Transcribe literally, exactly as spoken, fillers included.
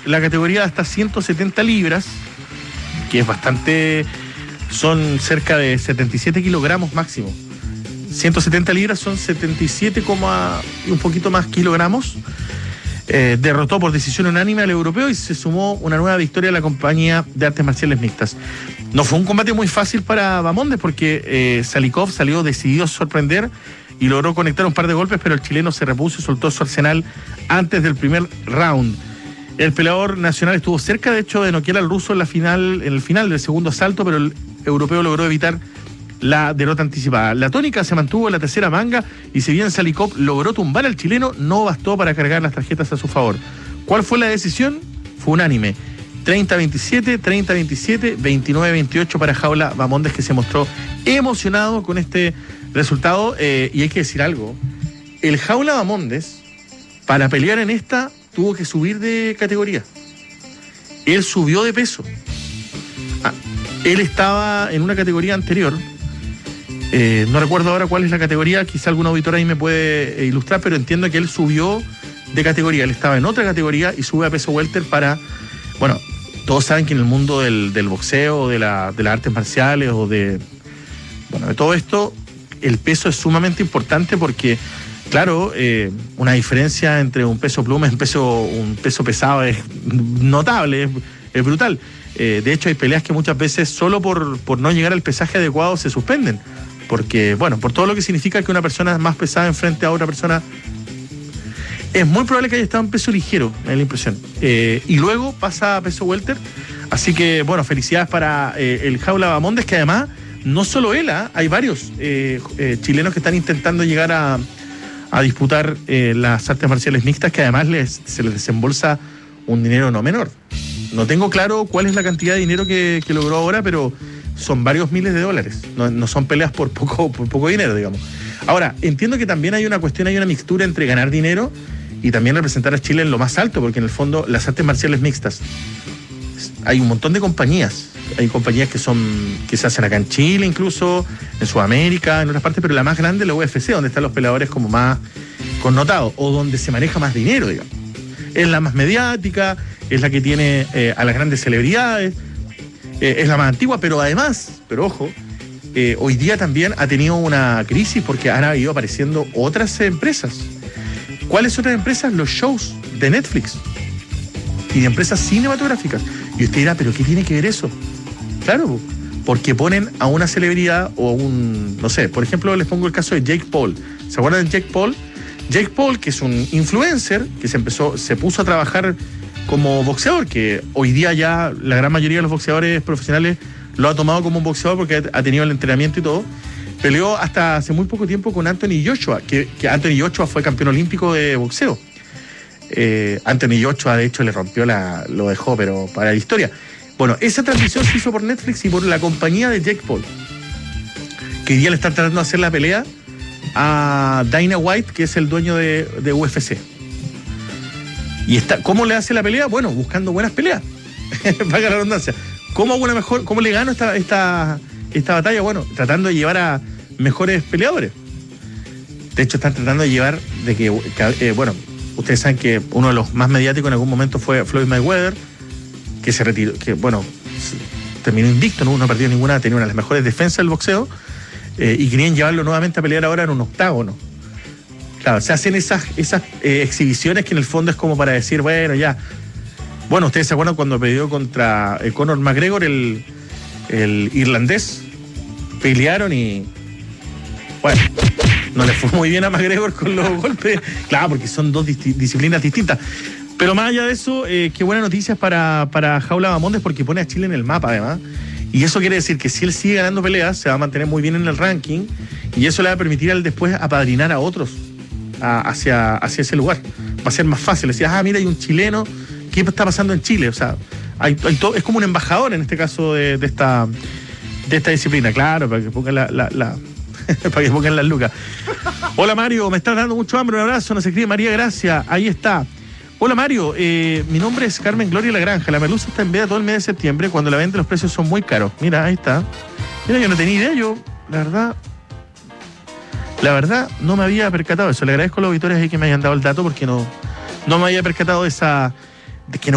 la categoría hasta ciento setenta libras, que es bastante, son cerca de setenta y siete kilogramos máximo. ciento setenta libras son setenta y siete, y un poquito más kilogramos. Eh, derrotó por decisión unánime al europeo y se sumó una nueva victoria a la compañía de artes marciales mixtas. No fue un combate muy fácil para Bamondes porque eh, Salikov salió decidido a sorprender y logró conectar un par de golpes, pero el chileno se repuso y soltó su arsenal antes del primer round. El peleador nacional estuvo cerca, de hecho, de noquear al ruso en la final, en el final del segundo asalto, pero el europeo logró evitar la derrota anticipada. La tónica se mantuvo en la tercera manga y si bien Salikov logró tumbar al chileno, no bastó para cargar las tarjetas a su favor. ¿Cuál fue la decisión? Fue unánime. treinta a veintisiete, treinta a veintisiete, veintinueve a veintiocho para Jaula Bamondes, que se mostró emocionado con este resultado. Eh, y hay que decir algo. El Jaula Bamondes, para pelear en esta, tuvo que subir de categoría. Él subió de peso. Ah, él estaba en una categoría anterior. Eh, no recuerdo ahora cuál es la categoría, quizá algún auditor ahí me puede eh, ilustrar, pero entiendo que él subió de categoría. Él estaba en otra categoría y sube a peso welter para... Bueno, todos saben que en el mundo del, del boxeo, de, la, de las artes marciales o de... Bueno, de todo esto, el peso es sumamente importante porque, claro, eh, una diferencia entre un peso pluma y un peso, un peso pesado es notable, es, es brutal. Eh, de hecho, hay peleas que muchas veces solo por, por no llegar al pesaje adecuado se suspenden. Porque, bueno, por todo lo que significa que una persona es más pesada enfrente a otra persona, es muy probable que haya estado en peso ligero, me da la impresión. Eh, y luego pasa a peso welter. Así que, bueno, felicidades para eh, el Jaula Bamondes, que además, no solo él, ¿eh? hay varios eh, eh, chilenos que están intentando llegar a, a disputar eh, las artes marciales mixtas, que además les, se les desembolsa un dinero no menor. No tengo claro cuál es la cantidad de dinero que, que logró ahora, pero son varios miles de dólares. No, no son peleas por poco, por poco dinero, digamos. Ahora, entiendo que también hay una cuestión, hay una mixtura entre ganar dinero y también representar a Chile en lo más alto, porque en el fondo las artes marciales mixtas, hay un montón de compañías. Hay compañías que son que se hacen acá en Chile incluso, en Sudamérica, en otras partes, pero la más grande es la U F C, donde están los peleadores como más connotados, o donde se maneja más dinero, digamos. Es la más mediática, es la que tiene eh, a las grandes celebridades, eh, es la más antigua, pero además, pero ojo, eh, hoy día también ha tenido una crisis porque han ido apareciendo otras empresas. ¿Cuáles otras empresas? Los shows de Netflix y de empresas cinematográficas. Y usted dirá, ¿pero qué tiene que ver eso? Claro, porque ponen a una celebridad o a un, no sé, por ejemplo, les pongo el caso de Jake Paul. ¿Se acuerdan de Jake Paul? Jake Paul, que es un influencer, que se empezó, se puso a trabajar como boxeador, que hoy día ya la gran mayoría de los boxeadores profesionales lo ha tomado como un boxeador porque ha tenido el entrenamiento y todo. Peleó hasta hace muy poco tiempo con Anthony Joshua, que, que Anthony Joshua fue campeón olímpico de boxeo. Eh, Anthony Joshua, de hecho, le rompió la, lo dejó, pero para la historia. Bueno, esa transmisión se hizo por Netflix y por la compañía de Jake Paul, que hoy día le están tratando de hacer la pelea a Dana White, que es el dueño de, de U F C. Y está, ¿cómo le hace la pelea? Bueno, buscando buenas peleas. Valga la redundancia. ¿Cómo hago una mejor, cómo le gano esta, esta, esta batalla? Bueno, tratando de llevar a mejores peleadores. De hecho, están tratando de llevar de que, que eh, bueno, ustedes saben que uno de los más mediáticos en algún momento fue Floyd Mayweather, que se retiró, que bueno, terminó invicto, no, no ha perdido ninguna, tenía una de las mejores defensas del boxeo. Eh, y querían llevarlo nuevamente a pelear ahora en un octágono. Claro, se hacen esas, esas eh, exhibiciones que en el fondo es como para decir, bueno, ya. Bueno, ustedes se acuerdan cuando peleó contra eh, Conor McGregor, el, el irlandés. Pelearon y, bueno, no le fue muy bien a McGregor con los golpes. Claro, porque son dos dis- disciplinas distintas. Pero más allá de eso, eh, qué buenas noticias para, para Jaula Bamondes, porque pone a Chile en el mapa, además. Y eso quiere decir que si él sigue ganando peleas, se va a mantener muy bien en el ranking y eso le va a permitir al después apadrinar a otros a, hacia, hacia ese lugar. Va a ser más fácil. Decías, ah, mira, hay un chileno, ¿qué está pasando en Chile? O sea, hay, hay todo, es como un embajador en este caso de, de, esta, de esta disciplina. Claro, para que pongan la, la, la para que pongan las lucas. Hola Mario, me estás dando mucho hambre, un abrazo, nos escribe María Gracia, ahí está. Hola Mario, eh, mi nombre es Carmen Gloria La Granja. La merluza está en venta todo el mes de septiembre. Cuando la venden los precios son muy caros. Mira, ahí está. Mira, yo no tenía idea. Yo, la verdad, la verdad, no me había percatado de eso. Le agradezco a los auditores ahí que me hayan dado el dato porque no, no me había percatado de esa, de que no